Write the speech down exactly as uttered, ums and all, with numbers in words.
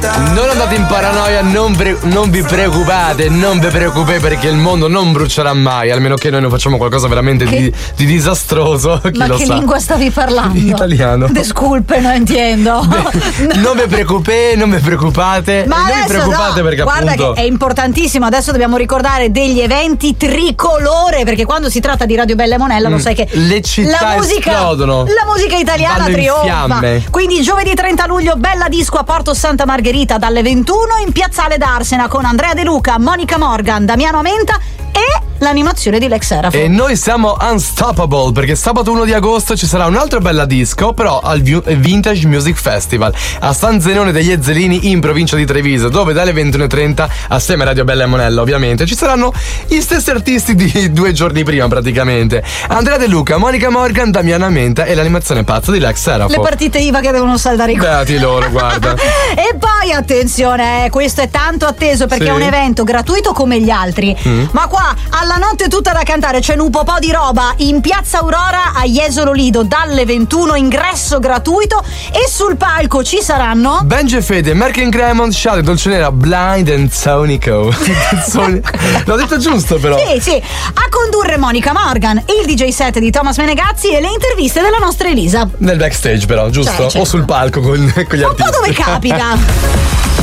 Non andate in paranoia, non, pre- non vi preoccupate, non vi preoccupate perché il mondo non brucerà mai, almeno che noi non facciamo qualcosa veramente che... di, di disastroso. Chi Ma lo che sa? lingua stavi parlando? Italiano. Disculpe, non intendo. Beh, non vi preoccupate, non vi preoccupate. Ma non adesso vi preoccupate no, perché guarda appunto che è importantissimo. Adesso dobbiamo ricordare degli eventi tricolore, perché quando si tratta di Radio Bella e Monella mm. lo sai che le città la musica, esplodono. La musica italiana Vanno trionfa. Quindi giovedì trenta luglio Bella Disco a Porto Santa Margherita dalle ventuno in Piazzale d'Arsena con Andrea De Luca, Monica Morgan, Damiano Amenta e l'animazione di Lex Serafo. E noi siamo unstoppable perché sabato primo di agosto ci sarà un'altra Bella Disco, però al Vintage Music Festival a San Zenone degli Ezzelini in provincia di Treviso, dove dalle ventuno e trenta assieme a Radio Bella e Monella ovviamente ci saranno gli stessi artisti di due giorni prima praticamente: Andrea De Luca, Monica Morgan, Damiano Amenta e l'animazione pazza di Lex Serafo. Le partite I V A che devono saldare i conti. Beati loro, guarda. E poi attenzione, eh, questo è tanto atteso perché sì. è un evento gratuito come gli altri, mm. ma qua alla notte tutta da cantare, c'è un po' di roba in Piazza Aurora a Jesolo Lido dalle ventuno, ingresso gratuito, e sul palco ci saranno Benji e Fede, Merkin Cremont, Shadow, Dolcenera, Blind and Sonico. L'ho detto giusto però. Sì, sì. A condurre Monica Morgan, il D J set di Thomas Menegazzi e le interviste della nostra Elisa. Nel backstage però, giusto? Cioè, certo. O sul palco con, con gli un artisti. Un po' dove capita.